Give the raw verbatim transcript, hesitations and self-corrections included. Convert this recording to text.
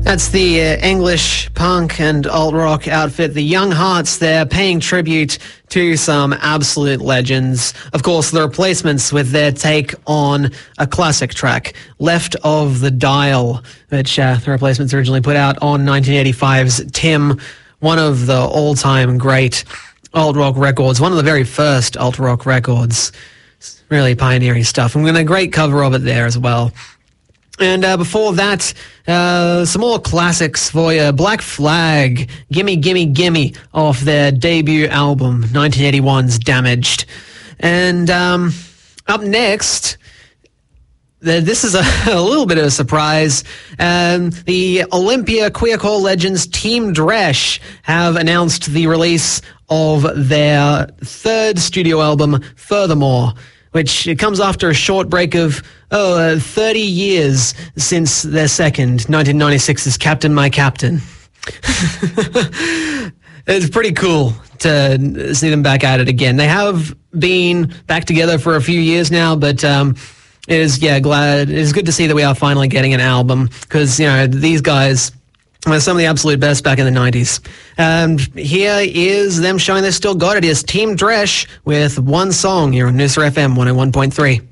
That's the uh, English punk and alt-rock outfit, the Young Hearts. They're paying tribute to some absolute legends. Of course, the Replacements with their take on a classic track, Left of the Dial, which uh, the Replacements originally put out on nineteen eighty-five's Tim, one of the all-time great alt-rock records, one of the very first alt-rock records. Really pioneering stuff. And a great cover of it there as well. And uh, before that, uh, some more classics for you. Black Flag, Gimme Gimme Gimme, off their debut album, nineteen eighty-one's Damaged. And um, up next, the, this is a, a little bit of a surprise. Um, the Olympia Queercore legends Team Dresch have announced the release of their third studio album, Furthermore, which it comes after a short break of oh, uh, thirty years since their second, nineteen ninety-six's Captain My Captain. It's pretty cool to see them back at it again. They have been back together for a few years now, but um, it is, yeah, glad, it is good to see that we are finally getting an album, because, you know, these guys were some of the absolute best back in the nineties. And here is them showing they still got it. It's Team Dresch with one song here on Noosa F M one oh one point three.